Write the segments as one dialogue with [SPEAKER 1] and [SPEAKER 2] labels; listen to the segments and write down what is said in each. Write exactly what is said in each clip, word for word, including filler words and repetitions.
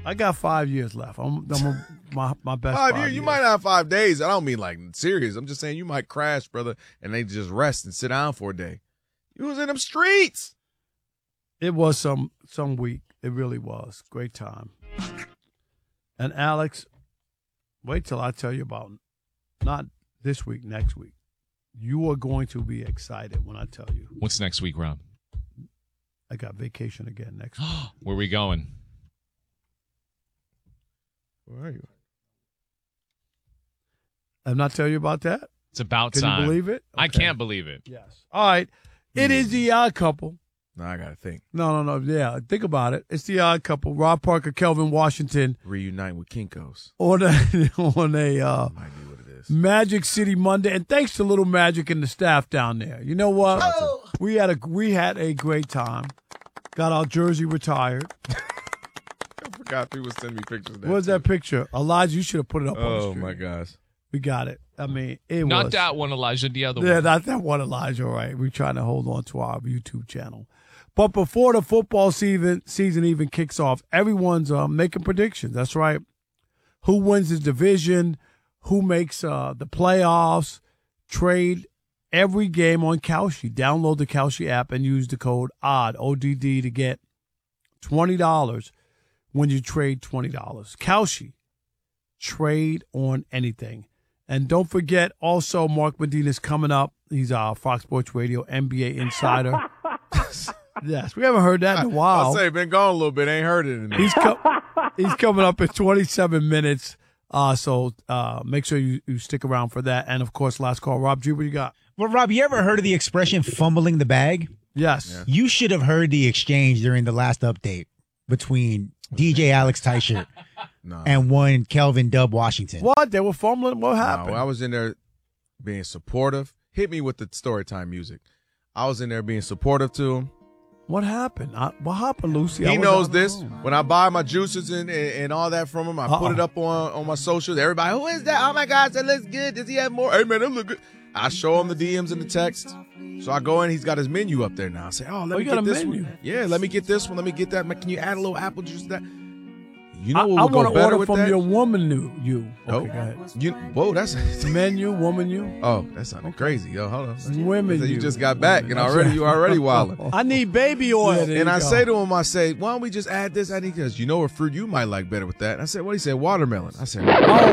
[SPEAKER 1] I got five years left. I'm, I'm a, my my best
[SPEAKER 2] Five,
[SPEAKER 1] five
[SPEAKER 2] years.
[SPEAKER 1] years.
[SPEAKER 2] You might not have five days. I don't mean like serious. I'm just saying you might crash, brother, and they just rest and sit down for a day. You was in them streets.
[SPEAKER 1] It was some some week. It really was. Great time. And Alex, wait till I tell you about, not this week, next week. You are going to be excited when I tell you.
[SPEAKER 3] What's next week, Rob?
[SPEAKER 1] I got vacation again next week.
[SPEAKER 3] Where are we going?
[SPEAKER 2] Where are you?
[SPEAKER 1] I'm not telling you about that?
[SPEAKER 3] It's about
[SPEAKER 1] Can
[SPEAKER 3] time.
[SPEAKER 1] you believe it?
[SPEAKER 3] I
[SPEAKER 1] Okay.
[SPEAKER 3] can't believe it.
[SPEAKER 1] Yes. All right. It is the Odd Couple.
[SPEAKER 2] No, I got to think.
[SPEAKER 1] No, no, no. Yeah, think about it. It's the Odd Couple. Rob Parker, Kelvin Washington
[SPEAKER 2] Reunite with Kinko's.
[SPEAKER 1] on a, on a uh,
[SPEAKER 2] Might be what it is.
[SPEAKER 1] Magic City Monday, and thanks to Little Magic and the staff down there. You know what?
[SPEAKER 2] Oh.
[SPEAKER 1] We had a we had a great time. Got our jersey retired.
[SPEAKER 2] I forgot people sending me pictures of that.
[SPEAKER 1] What was that picture? Elijah, you should have put it up on the
[SPEAKER 2] Oh,
[SPEAKER 1] screen.
[SPEAKER 2] my gosh.
[SPEAKER 1] We got it. I mean, it
[SPEAKER 3] Not
[SPEAKER 1] was.
[SPEAKER 3] that one, Elijah. The other
[SPEAKER 1] Yeah,
[SPEAKER 3] one.
[SPEAKER 1] not that one, Elijah. All right. We're trying to hold on to our YouTube channel. But before the football season season even kicks off, everyone's uh, making predictions. That's right. Who wins the division? Who makes uh, the playoffs? Trade every game on Kalshi. Download the Kalshi app and use the code O D D, O D D, to get twenty dollars when you trade twenty dollars. Kalshi. Trade on anything. And don't forget, also, Mark Medina's coming up. He's our Fox Sports Radio N B A insider. Yes, we haven't heard that in a while.
[SPEAKER 2] I'll say, been gone a little bit. Ain't heard it in there.
[SPEAKER 1] He's, co- he's coming up in twenty-seven minutes. Uh, so uh, make sure you, you stick around for that. And, of course, last call. Rob G, what you got?
[SPEAKER 4] Well, Rob, you ever heard of the expression fumbling the bag?
[SPEAKER 1] Yes.
[SPEAKER 2] Yeah.
[SPEAKER 4] You should have heard the exchange during the last update between D J Alex Teichert
[SPEAKER 2] No.
[SPEAKER 4] and one Kelvin Dub Washington.
[SPEAKER 1] What? They were fumbling? What happened?
[SPEAKER 2] No, I was in there being supportive. Hit me with the story time music. I was in there being supportive to him.
[SPEAKER 1] What happened? I, what happened, Lucy? I
[SPEAKER 2] He
[SPEAKER 1] was
[SPEAKER 2] knows
[SPEAKER 1] out of the
[SPEAKER 2] this.
[SPEAKER 1] room.
[SPEAKER 2] When I buy my juices and, and, and all that from him, I
[SPEAKER 1] Uh-oh.
[SPEAKER 2] put it up on, on my socials. Everybody, who is that? Oh, my gosh, that looks good. Does he have more? Hey, man, that look good. I show him the D Ms and the text. So I go in. He's got his menu up there now. I say, oh, let
[SPEAKER 1] Oh,
[SPEAKER 2] me
[SPEAKER 1] you got
[SPEAKER 2] get
[SPEAKER 1] a
[SPEAKER 2] this
[SPEAKER 1] menu?
[SPEAKER 2] one. Yeah, let me get this one. Let me get that. Can you add a little apple juice to that? You
[SPEAKER 1] I,
[SPEAKER 2] know what
[SPEAKER 1] I
[SPEAKER 2] would go
[SPEAKER 1] want to
[SPEAKER 2] better
[SPEAKER 1] order
[SPEAKER 2] with
[SPEAKER 1] from
[SPEAKER 2] that?
[SPEAKER 1] your woman new you.
[SPEAKER 2] Oh.
[SPEAKER 1] Okay, go ahead.
[SPEAKER 2] You, whoa, that's
[SPEAKER 1] Menu, woman you.
[SPEAKER 2] oh, that sounded crazy. Yo, hold on.
[SPEAKER 1] Women
[SPEAKER 2] You
[SPEAKER 1] you.
[SPEAKER 2] just got back and already you already wilding.
[SPEAKER 1] I need baby oil. There
[SPEAKER 2] And
[SPEAKER 1] you
[SPEAKER 2] I
[SPEAKER 1] go.
[SPEAKER 2] say to him, I say, why don't we just add this? I need because you know a fruit you might like better with that. And I said, what? He said, watermelon. I said,
[SPEAKER 1] Oh,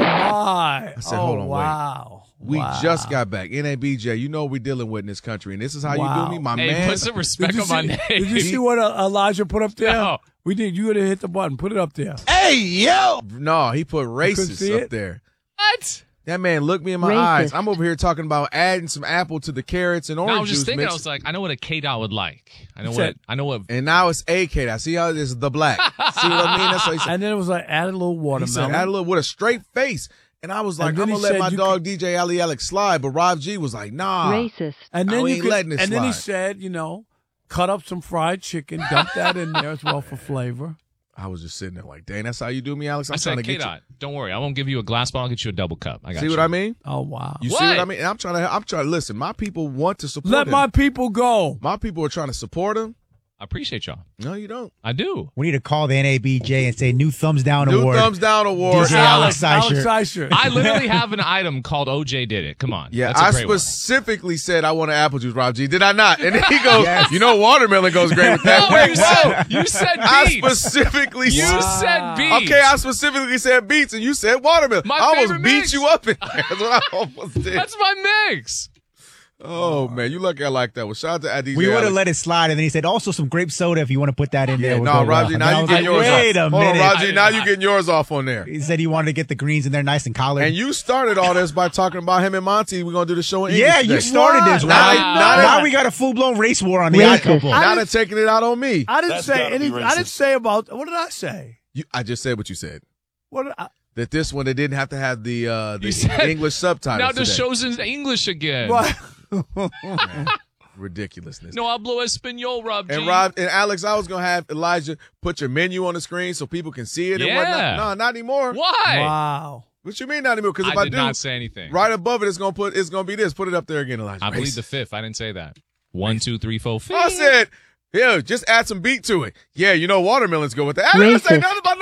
[SPEAKER 1] my.
[SPEAKER 2] I said,
[SPEAKER 1] oh,
[SPEAKER 2] hold on, wait.
[SPEAKER 1] wow.
[SPEAKER 2] we
[SPEAKER 1] Wow.
[SPEAKER 2] just got back. N A B J, you know what we're dealing with in this country. And this is how
[SPEAKER 1] Wow.
[SPEAKER 2] you do me, my
[SPEAKER 3] Hey,
[SPEAKER 2] man.
[SPEAKER 3] put some respect
[SPEAKER 1] Did you
[SPEAKER 3] on my
[SPEAKER 1] see,
[SPEAKER 3] name.
[SPEAKER 1] Did you see what uh, Elijah put up there?
[SPEAKER 3] No.
[SPEAKER 1] We did. You would have hit the button. Put it up there.
[SPEAKER 2] Hey, yo. No, he put
[SPEAKER 1] couldn't
[SPEAKER 2] racist
[SPEAKER 1] see
[SPEAKER 2] up
[SPEAKER 1] it?
[SPEAKER 2] there.
[SPEAKER 3] What?
[SPEAKER 2] That man looked me in my
[SPEAKER 5] Racist.
[SPEAKER 2] eyes. I'm over here talking about adding some apple to the carrots and
[SPEAKER 3] No,
[SPEAKER 2] orange
[SPEAKER 3] I was just
[SPEAKER 2] juice
[SPEAKER 3] thinking. I
[SPEAKER 2] mix.
[SPEAKER 3] was like, I know what a K dot would like. I know
[SPEAKER 1] He
[SPEAKER 3] what.
[SPEAKER 1] said-
[SPEAKER 3] I know what.
[SPEAKER 2] And now it's A K. I see how this is the black. See what I mean? That's what he said.
[SPEAKER 1] And then it was like, add a little
[SPEAKER 2] He
[SPEAKER 1] watermelon.
[SPEAKER 2] said, add a little with a straight face. And I was like,
[SPEAKER 1] And
[SPEAKER 2] I'm
[SPEAKER 1] then
[SPEAKER 2] going to
[SPEAKER 1] he
[SPEAKER 2] let
[SPEAKER 1] said
[SPEAKER 2] my
[SPEAKER 1] you
[SPEAKER 2] dog D J Ali Alex slide. But Rob G was like, nah.
[SPEAKER 5] Racist.
[SPEAKER 1] and then
[SPEAKER 2] I
[SPEAKER 1] you
[SPEAKER 2] ain't
[SPEAKER 1] could,
[SPEAKER 2] letting it
[SPEAKER 1] and then he
[SPEAKER 2] slide.
[SPEAKER 1] said, you know, cut up some fried chicken, dump that in there as well for flavor.
[SPEAKER 2] I was just sitting there like, dang, that's how you do me, Alex? I'm
[SPEAKER 3] I
[SPEAKER 2] trying
[SPEAKER 3] said
[SPEAKER 2] to
[SPEAKER 3] K
[SPEAKER 2] get
[SPEAKER 3] dot. Don't worry, I won't give you a glass bottle. I'll get you a double cup. I
[SPEAKER 2] you.
[SPEAKER 3] got
[SPEAKER 2] See
[SPEAKER 3] you.
[SPEAKER 2] what I mean?
[SPEAKER 1] Oh, wow.
[SPEAKER 2] You see what I
[SPEAKER 3] What?
[SPEAKER 2] mean? And I'm trying to, I'm trying to listen. My people want to support
[SPEAKER 1] Let
[SPEAKER 2] him.
[SPEAKER 1] my people go.
[SPEAKER 2] My people are trying to support him.
[SPEAKER 3] I appreciate y'all.
[SPEAKER 2] No, you don't.
[SPEAKER 3] I do.
[SPEAKER 4] We need to call the N A B J and say new thumbs down
[SPEAKER 2] New
[SPEAKER 4] award.
[SPEAKER 2] thumbs down award.
[SPEAKER 4] D J Alex
[SPEAKER 1] Alex
[SPEAKER 4] Seischer.
[SPEAKER 1] Seischer.
[SPEAKER 3] I literally have an item called O J did it. Come on.
[SPEAKER 2] Yeah,
[SPEAKER 3] That's a
[SPEAKER 2] I
[SPEAKER 3] great one.
[SPEAKER 2] specifically said I want an apple juice, Rob G. Did I not? And then he goes,
[SPEAKER 4] Yes.
[SPEAKER 2] you know, watermelon goes great with that.
[SPEAKER 3] No,
[SPEAKER 2] Wait,
[SPEAKER 3] you
[SPEAKER 2] whoa.
[SPEAKER 3] said, you said
[SPEAKER 2] I
[SPEAKER 3] beets.
[SPEAKER 2] specifically
[SPEAKER 3] You
[SPEAKER 2] said.
[SPEAKER 3] said beets.
[SPEAKER 2] Okay, I specifically said beets, and you said watermelon.
[SPEAKER 3] My
[SPEAKER 2] I almost
[SPEAKER 3] favorite
[SPEAKER 2] beat
[SPEAKER 3] mix.
[SPEAKER 2] you up in there. That's what I almost did.
[SPEAKER 3] That's my mix.
[SPEAKER 2] Oh, man, you lucky I like that. Well, shout out to D J
[SPEAKER 4] We would have
[SPEAKER 2] Alex.
[SPEAKER 4] let it slide, and then he said, also some grape soda if you want to put that in
[SPEAKER 2] Yeah,
[SPEAKER 4] there. would
[SPEAKER 2] no,
[SPEAKER 4] go well.
[SPEAKER 2] Roger,
[SPEAKER 4] And
[SPEAKER 2] now
[SPEAKER 4] I
[SPEAKER 2] you
[SPEAKER 4] was
[SPEAKER 2] getting
[SPEAKER 4] like,
[SPEAKER 2] yours
[SPEAKER 4] Wait
[SPEAKER 2] off.
[SPEAKER 4] a
[SPEAKER 2] Hold on,
[SPEAKER 4] minute.
[SPEAKER 2] Roger, now you getting yours off on there.
[SPEAKER 4] He said he wanted to get the greens in there nice and collared.
[SPEAKER 2] And you started all this by talking about him and Monty. We're going to do the show in English
[SPEAKER 4] yeah, you
[SPEAKER 2] today.
[SPEAKER 4] started this.
[SPEAKER 2] Now,
[SPEAKER 4] Right?
[SPEAKER 2] now,
[SPEAKER 4] Now,
[SPEAKER 2] now,
[SPEAKER 4] we got a full-blown race war on the
[SPEAKER 5] Racist.
[SPEAKER 4] odd couple.
[SPEAKER 2] now they're taking it out on me.
[SPEAKER 1] I didn't
[SPEAKER 6] That's
[SPEAKER 1] say
[SPEAKER 6] gotta be
[SPEAKER 1] any. I
[SPEAKER 6] racist.
[SPEAKER 1] didn't say about. What did I say?
[SPEAKER 2] You, I just said what you said.
[SPEAKER 1] What did I?
[SPEAKER 2] That this one, they didn't have to have the uh, the
[SPEAKER 3] You said-
[SPEAKER 2] English subtitles
[SPEAKER 3] Now the
[SPEAKER 2] today.
[SPEAKER 3] show's in English again.
[SPEAKER 1] What?
[SPEAKER 2] Ridiculousness.
[SPEAKER 3] No hablo español, Rob G.
[SPEAKER 2] And Rob and Alex, I was gonna have Elijah put your menu on the screen so people can see it and
[SPEAKER 3] Yeah.
[SPEAKER 2] whatnot. No, not anymore.
[SPEAKER 3] Why?
[SPEAKER 1] Wow.
[SPEAKER 2] What you mean not anymore? Because if
[SPEAKER 3] I
[SPEAKER 2] I,
[SPEAKER 3] did
[SPEAKER 2] do,
[SPEAKER 3] not say anything.
[SPEAKER 2] right above it, it's gonna put it's gonna be this. Put it up there again, Elijah.
[SPEAKER 3] I believe
[SPEAKER 2] Racist.
[SPEAKER 3] the fifth. I didn't say that. One, two, three, four, fifth.
[SPEAKER 2] I said, yeah, just add some beat to it. Yeah, you know watermelons go with that. I didn't say
[SPEAKER 5] Racist.
[SPEAKER 2] nothing about